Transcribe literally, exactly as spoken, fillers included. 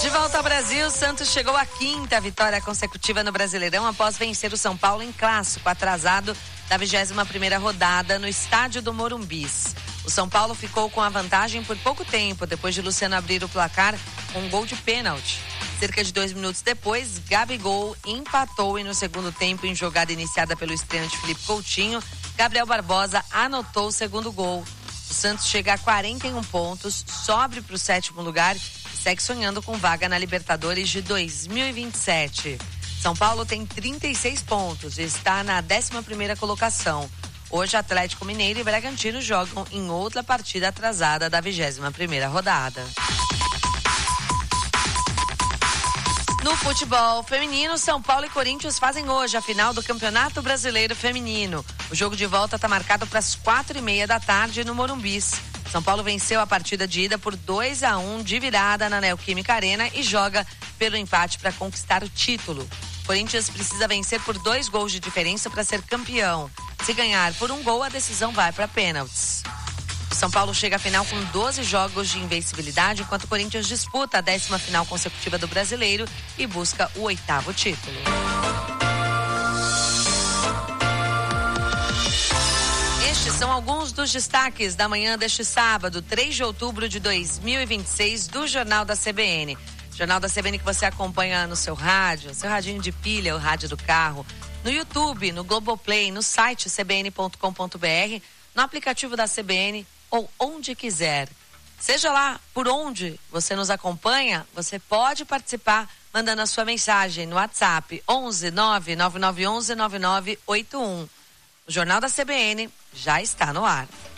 De volta ao Brasil, Santos chegou à quinta vitória consecutiva no Brasileirão após vencer o São Paulo em clássico atrasado da vigésima primeira rodada no estádio do Morumbis. O São Paulo ficou com a vantagem por pouco tempo, depois de Luciano abrir o placar com um gol de pênalti. Cerca de dois minutos depois, Gabigol empatou e no segundo tempo, em jogada iniciada pelo estreante Felipe Coutinho, Gabriel Barbosa anotou o segundo gol. O Santos chega a quarenta e um pontos, sobe para o sétimo lugar e segue sonhando com vaga na Libertadores de dois mil e vinte e sete. São Paulo tem trinta e seis pontos e está na décima primeira colocação. Hoje, Atlético Mineiro e Bragantino jogam em outra partida atrasada da vigésima primeira rodada. No futebol feminino, São Paulo e Corinthians fazem hoje a final do Campeonato Brasileiro Feminino. O jogo de volta está marcado para as quatro e meia da tarde no Morumbis. São Paulo venceu a partida de ida por dois a um de virada na Neoquímica Arena e joga pelo empate para conquistar o título. Corinthians precisa vencer por dois gols de diferença para ser campeão. Se ganhar por um gol, a decisão vai para pênaltis. O São Paulo chega à final com doze jogos de invencibilidade, enquanto o Corinthians disputa a décima final consecutiva do Brasileiro e busca o oitavo título. Estes são alguns dos destaques da manhã deste sábado, três de outubro de dois mil e vinte e seis, do Jornal da C B N. Jornal da C B N que você acompanha no seu rádio, seu radinho de pilha, o rádio do carro, no YouTube, no Globoplay, no site c b n ponto com ponto b r, no aplicativo da C B N ou onde quiser. Seja lá por onde você nos acompanha, você pode participar mandando a sua mensagem no WhatsApp onze nove nove nove um um nove nove oito um. O Jornal da C B N já está no ar.